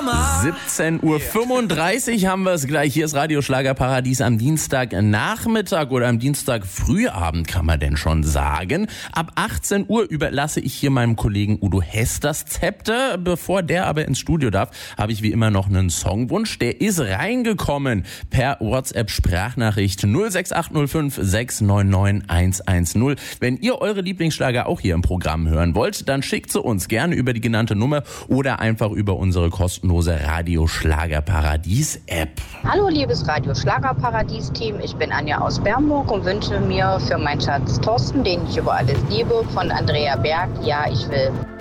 17:35 Uhr haben wir es gleich. Hier ist Radio Schlagerparadies am Dienstagnachmittag oder am Dienstagfrühabend, kann man denn schon sagen. Ab 18 Uhr überlasse ich hier meinem Kollegen Udo Hess das Zepter. Bevor der aber ins Studio darf, habe ich wie immer noch einen Songwunsch. Der ist reingekommen per WhatsApp-Sprachnachricht 06805 699 110. Wenn ihr eure Lieblingsschlager auch hier im Programm hören wollt, dann schickt sie uns gerne über die genannte Nummer oder einfach über unsere kostenlose Radio Schlagerparadies App. Hallo liebes Radio Schlagerparadies Team, ich bin Anja aus Bernburg und wünsche mir für meinen Schatz Thorsten, den ich über alles liebe, von Andrea Berg, Ja, ich will.